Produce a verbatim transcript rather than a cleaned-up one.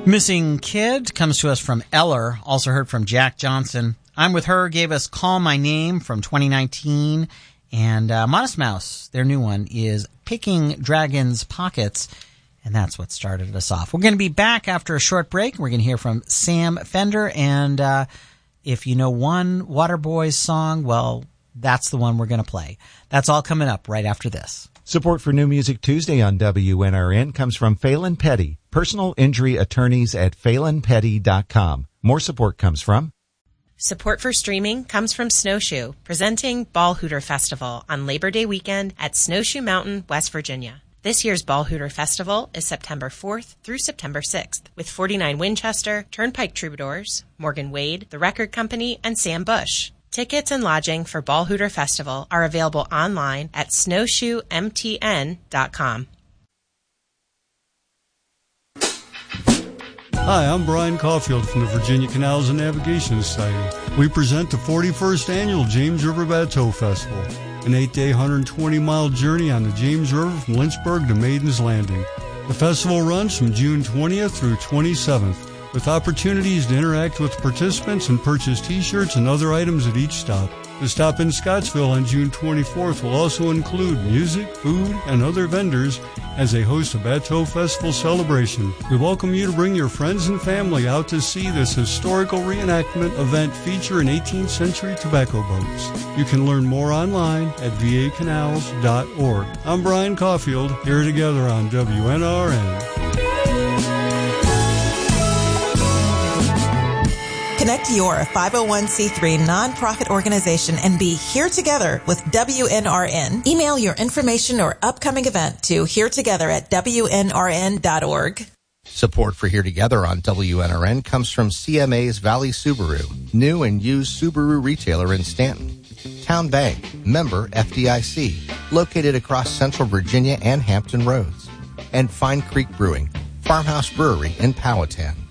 Missing Kid comes to us from Eller, also heard from Jack Johnson. I'm With Her gave us Call My Name from twenty nineteen. And uh, Modest Mouse, their new one, is Picking Dragons' Pockets. And that's what started us off. We're going to be back after a short break. We're going to hear from Sam Fender. And uh, if you know one Waterboys song, well, that's the one we're going to play. That's all coming up right after this. Support for New Music Tuesday on W N R N comes from Phelan Petty, personal injury attorneys at phelan petty dot com. More support comes from... Support for streaming comes from Snowshoe, presenting Ball Hooter Festival on Labor Day weekend at Snowshoe Mountain, West Virginia. This year's Ball Hooter Festival is September fourth through September sixth, with forty-nine Winchester, Turnpike Troubadours, Morgan Wade, The Record Company, and Sam Bush. Tickets and lodging for Ball Hooter Festival are available online at snowshoe m t n dot com. Hi, I'm Brian Caulfield from the Virginia Canals and Navigation Society. We present the forty-first Annual James River Bateau Festival, an eight-day, one hundred twenty mile journey on the James River from Lynchburg to Maiden's Landing. The festival runs from June twentieth through twenty-seventh, with opportunities to interact with participants and purchase T-shirts and other items at each stop. The stop in Scottsville on June twenty-fourth will also include music, food, and other vendors as they host a Bateau Festival celebration. We welcome you to bring your friends and family out to see this historical reenactment event featuring eighteenth century tobacco boats. You can learn more online at v a canals dot org. I'm Brian Caulfield, here together on W N R N. Connect your five oh one c three nonprofit organization and be here together with W N R N. Email your information or upcoming event to here together at w n r n dot org. Support for Here Together on W N R N comes from C M A's Valley Subaru, new and used Subaru retailer in Stanton. Town Bank, member F D I C, located across Central Virginia and Hampton Roads. And Fine Creek Brewing, Farmhouse Brewery in Powhatan.